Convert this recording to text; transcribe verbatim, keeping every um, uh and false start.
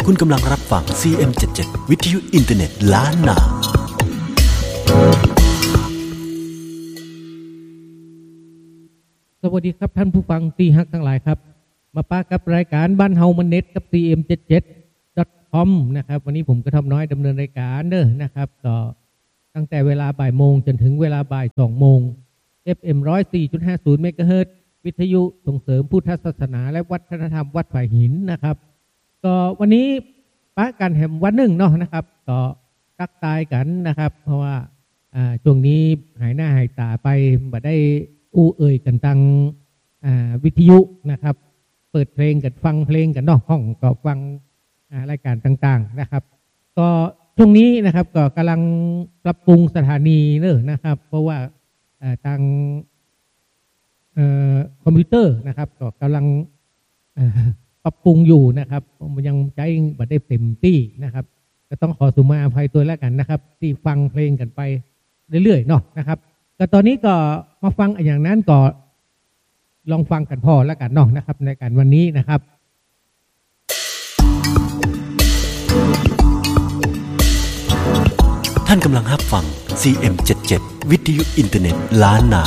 คุณกำลังรับฟัง ซี เอ็ม เจ็ดสิบเจ็ด วิทยุอินเทอร์เน็ตล้านนาสวัสดีครับท่านผู้ฟังที่ฮักทั้งหลายครับมาปะกับรายการบ้านเฮามันเน็ตกับ ซี เอ็ม เจ็ดสิบเจ็ด ดอท คอม นะครับวันนี้ผมก็ทำน้อยดำเนินรายการเด้อนะครับก็ตั้งแต่เวลาบ่ายโมงจนถึงเวลาบ่ายสองโมง เอฟ เอ็ม หนึ่งร้อยสี่จุดห้าศูนย์ เมกะเฮิรตซ์วิทยุส่งเสริมพุทธศาสนาและวัฒนธรรมวัดฝ่ายหินนะครับก็วันนี้ปะกันแห่งวันหนึ่งเนาะนะครับก็ตักตายกันนะครับเพราะว่าอ่าช่วงนี้หายหน้าหายตาไปบ่ได้อู้เอ่ยกันตังอ่าวิทยุนะครับเปิดเพลงกันฟังเพลงกันเนาะห้องก็ฟังอ่ารายการต่างๆนะครับก็ช่วงนี้นะครับก็กำลังปรับปรุงสถานีเนอะนะครับเพราะว่าอ่าทางเอ่อคอมพิวเตอร์นะครับก็กำลังเอ่อปรับปรุงอยู่นะครับมันยังใช้บ่ได้เต็มที่นะครับก็ต้องขอสุมาอภัยตัวแล้วกันนะครับที่ฟังเพลงกันไปเรื่อยๆเนาะนะครับก็ตอนนี้ก็มาฟังอย่างนั้นก็ลองฟังกันพอแล้วกันเนาะนะครับในการวันนี้นะครับท่านกำลังรับฟัง ซี เอ็ม เจ็ดสิบเจ็ด วิทยุอินเทอร์เน็ตล้านนา